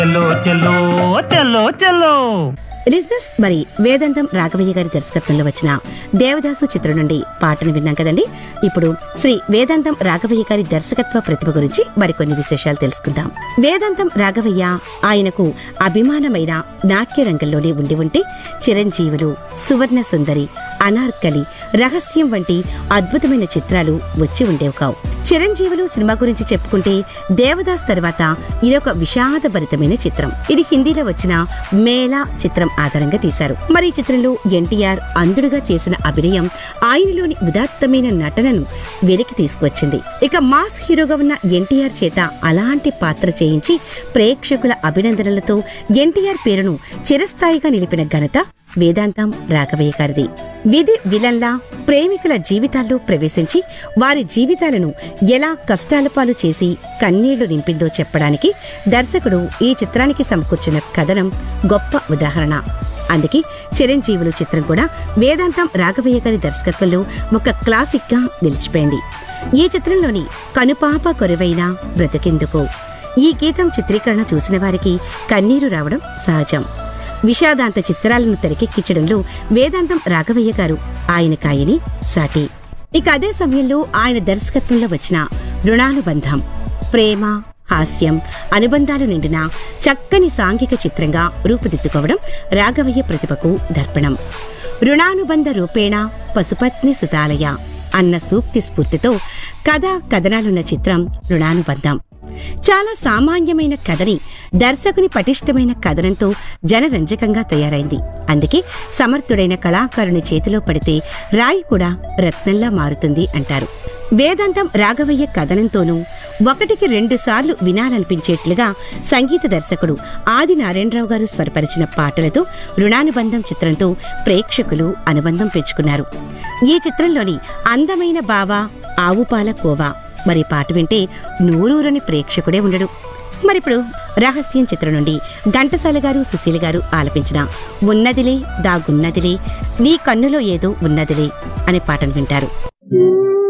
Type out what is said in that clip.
చలో చలో చలో చలో. లిజినెస్ మరి వేదాంతం రాఘవయ్య గారి దర్శకత్వంలో వచ్చిన దేవదాసు చిత్రం నుండి పాటను విన్నాం కదండి. ఇప్పుడు శ్రీ వేదాంతం రాఘవయ్య గారి దర్శకత్వ ప్రతిభ గురించి మరికొన్ని విశేషాలు తెలుసుకుందాం. వేదాంతం రాఘవయ్య ఆయనకు అభిమానమైన నాట్య రంగంలోనే ఉండి ఉంటే చిరంజీవులు, సువర్ణ సుందరి, అనార్కలి, రహస్యం వంటి అద్భుతమైన చిత్రాలు వచ్చి ఉండేవి కావు. చిరంజీవులు సినిమా గురించి చెప్పుకుంటే దేవదాస్ తర్వాత ఇదొక విషాదభరితమైన చిత్రం. ఇది హిందీలో వచ్చిన మేళా చిత్రం ఆధారంగా తీశారు. మరి ఈ చిత్రంలో ఎన్టీఆర్ అంధుడుగా చేసిన అభినయం ఆయనలోని ఉదాత్తమైన నటనను వెలికి తీసుకువచ్చింది. ఇక మాస్ హీరోగా ఉన్న ఎన్టీఆర్ చేత అలాంటి పాత్ర చేయించి ప్రేక్షకుల అభినందనలతో ఎన్టీఆర్ పేరును చిరస్థాయిగా నిలిపిన ఘనత వేదాంతం రాఘవయ్య గారిది. విధి విలన్లా ప్రేమికుల జీవితాల్లో ప్రవేశించి వారి జీవితాలను ఎలా కష్టాల పాలు చేసి కన్నీళ్లు నింపిందో చెప్పడానికి దర్శకుడు ఈ చిత్రానికి సమకూర్చిన కథనం గొప్ప ఉదాహరణ. అందుకే చిరంజీవులు చిత్రం కూడా వేదాంతం రాఘవయ్య గారి దర్శకత్వంలో ఒక క్లాసిక్ గా నిలిచిపోయింది. ఈ చిత్రంలోని కనుపాప కొరవైన బ్రతుకెందుకు ఈ గీతం చిత్రీకరణ చూసిన వారికి కన్నీరు రావడం సహజం. విషాదాంత చిత్రాలను తెరకెక్కించడంలో వేదాంతం రాఘవయ్య గారు ఆయనకాయని సాటి. ఇక అదే సమయంలో ఆయన దర్శకత్వంలో వచ్చిన రుణానుబంధం ప్రేమ, హాస్యం, అనుబంధాలు నిండిన చక్కని సాంఘిక చిత్రంగా రూపుదిద్దుకోవడం రాఘవయ్య ప్రతిభకు దర్పణం. రుణానుబంధ రూపేణ పశుపత్ని సుతాలయ అన్న సూక్తి స్ఫూర్తితో కథా కథనాలున్న చిత్రం రుణానుబంధం. చాలా సామాన్యమైన కథని దర్శకుని పటిష్టమైన కథనంతో జనరంజకంగా తయారైంది. అందుకే సమర్థుడైన కళాకారుని చేతిలో పడితే రాయి కూడా రత్నంలా మారుతుంది అంటారు. వేదాంతం రాఘవయ్య కథనంతోనూ 1కి 2 సార్లు వినాలనిపించేట్లుగా సంగీత దర్శకుడు ఆది నారాయణరావు గారు స్వరపరిచిన పాటలతో రుణానుబంధం చిత్రంతో ప్రేక్షకులు అనుబంధం పెంచుకున్నారు. ఈ చిత్రంలోని అందమైన బావ, ఆవుపాల కోవా మరి పాట వింటే నూరూరని ప్రేక్షకుడే ఉండడు. మరిప్పుడు రహస్యం చిత్రం నుండి ఘంటసాల గారు, సుశీల గారు ఆలపించిన ఉన్నదిలే దాగున్నదిలే నీ కన్నులో ఏదో ఉన్నదిలే అనే పాటను వింటారు.